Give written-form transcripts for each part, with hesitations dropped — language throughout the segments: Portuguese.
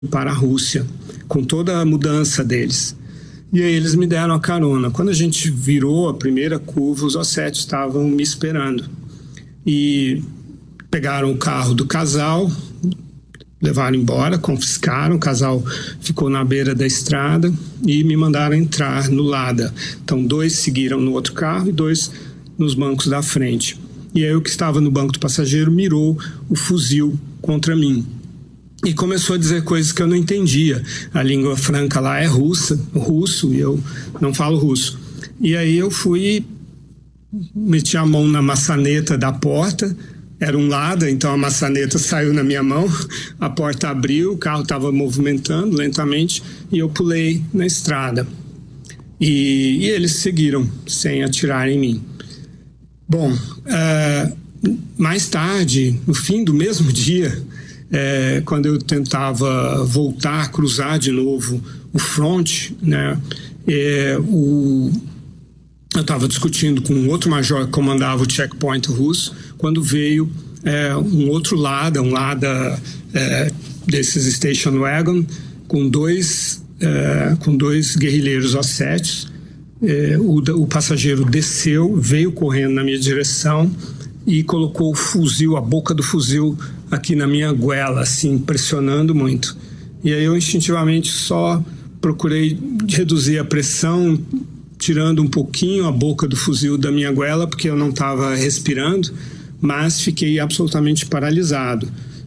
para a Rússia, com toda a mudança deles. E aí eles me deram a carona. Quando a gente virou a primeira curva, os Ossétios estavam me esperando. E pegaram o carro do casal, levaram embora, confiscaram, o casal ficou na beira da estrada e me mandaram entrar no Lada. Então 2 seguiram no outro carro e 2 nos bancos da frente. E aí o que estava no banco do passageiro mirou o fuzil contra mim. E começou a dizer coisas que eu não entendia. A língua franca lá é russo, e eu não falo russo. E aí eu fui, meti a mão na maçaneta da porta, era um Lada, então a maçaneta saiu na minha mão, a porta abriu, o carro estava movimentando lentamente e eu pulei na estrada. E eles seguiram, sem atirar em mim. Bom, mais tarde, no fim do mesmo dia, quando eu tentava voltar, cruzar de novo o front, né, eu estava discutindo com um outro major que comandava o checkpoint russo, quando veio um outro Lada, um Lada desses station wagon, com dois guerrilheiros ossétios. O passageiro desceu, veio correndo na minha direção e colocou o fuzil, a boca do fuzil aqui na minha goela, assim, pressionando muito. E aí eu instintivamente só procurei reduzir a pressão, tirando um pouquinho a boca do fuzil da minha goela, porque eu não estava respirando, mas fiquei absolutamente paralisado.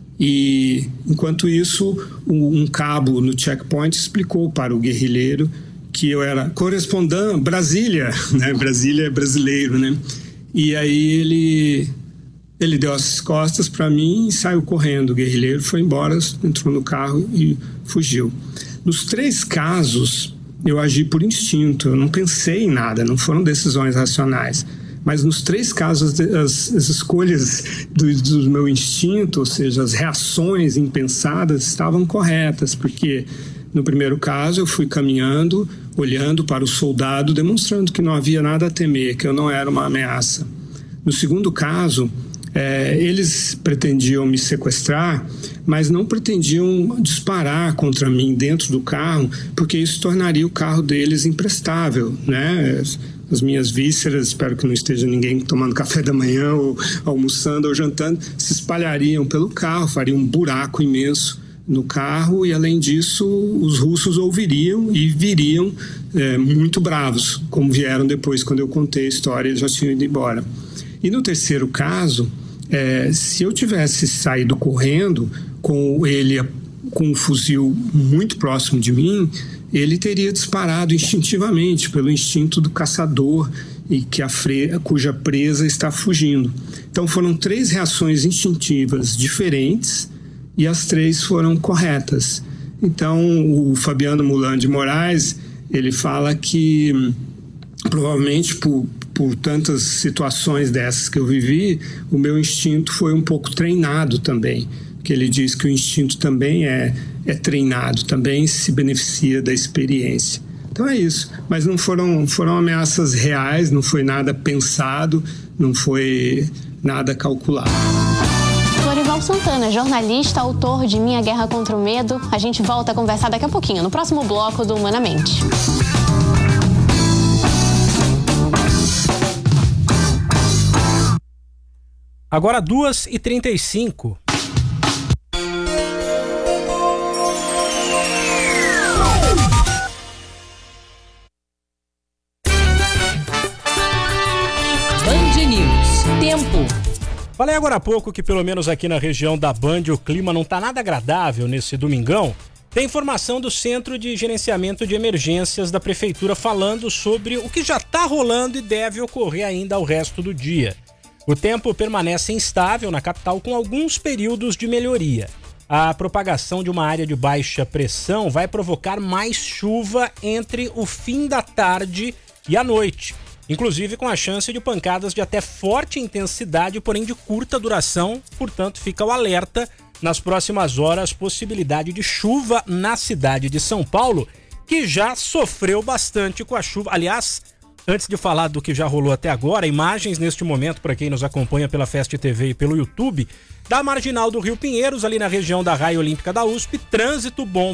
E, enquanto isso, um cabo no checkpoint explicou para o guerrilheiro que eu era correspondente, Brasília, né? Brasília é brasileiro, né? E aí ele deu as costas para mim e saiu correndo. O guerrilheiro foi embora, entrou no carro e fugiu. Nos 3 casos, eu agi por instinto, eu não pensei em nada, não foram decisões racionais. Mas nos 3 casos, as escolhas do meu instinto, ou seja, as reações impensadas, estavam corretas, porque no primeiro caso eu fui caminhando, olhando para o soldado, demonstrando que não havia nada a temer, que eu não era uma ameaça. No segundo caso, eles pretendiam me sequestrar, mas não pretendiam disparar contra mim dentro do carro, porque isso tornaria o carro deles imprestável, né? As minhas vísceras, espero que não esteja ninguém tomando café da manhã ou almoçando ou jantando, se espalhariam pelo carro, fariam um buraco imenso no carro, e além disso os russos ouviriam e viriam muito bravos, como vieram depois. Quando eu contei a história, eles já tinham ido embora. E no terceiro caso, se eu tivesse saído correndo com ele com um fuzil muito próximo de mim, ele teria disparado instintivamente, pelo instinto do caçador e cuja presa está fugindo. Então foram 3 reações instintivas diferentes e as 3 foram corretas. Então o Fabiano Mulan de Moraes, ele fala que provavelmente por tantas situações dessas que eu vivi, o meu instinto foi um pouco treinado também, que ele diz que o instinto também é treinado, também se beneficia da experiência. Então é isso, mas não foram ameaças reais, não foi nada pensado, não foi nada calculado. Lorival Santana, jornalista, autor de Minha Guerra contra o Medo. A gente volta a conversar daqui a pouquinho, no próximo bloco do Humanamente. Agora 2h35. Band News. Tempo. Falei agora há pouco que pelo menos aqui na região da Band o clima não está nada agradável nesse domingão. Tem informação do Centro de Gerenciamento de Emergências da Prefeitura falando sobre o que já está rolando e deve ocorrer ainda ao resto do dia. O tempo permanece instável na capital com alguns períodos de melhoria. A propagação de uma área de baixa pressão vai provocar mais chuva entre o fim da tarde e a noite, inclusive com a chance de pancadas de até forte intensidade, porém de curta duração. Portanto, fica o alerta nas próximas horas, possibilidade de chuva na cidade de São Paulo, que já sofreu bastante com a chuva. Aliás, Antes de falar do que já rolou até agora, imagens neste momento para quem nos acompanha pela Fast TV e pelo YouTube, da Marginal do Rio Pinheiros, ali na região da Raia Olímpica da USP, trânsito bom